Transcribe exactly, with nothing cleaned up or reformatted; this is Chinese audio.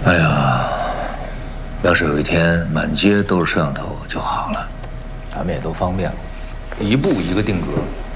哎呀，要是有一天满街都是摄像头就好了，咱们也都方便了，一步一个定格。